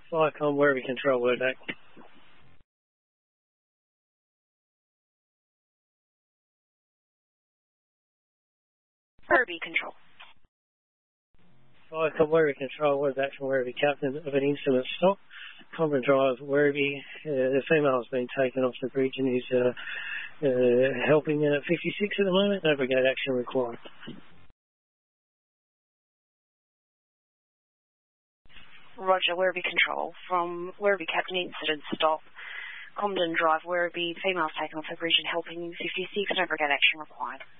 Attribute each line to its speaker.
Speaker 1: Flycom, Werribee Control, word back.
Speaker 2: Werribee Control.
Speaker 1: Flycom, Werribee Control, word back from Werribee Captain of an incident stop. Common Drive, Werribee. The female has been taken off the bridge and is helping at 56 at the moment. No brigade action required.
Speaker 2: Roger, Werribee Control. From Werribee Captain incident stop. Comden Drive, Werribee. Females taken off the bridge and helping 56. No brigade action required.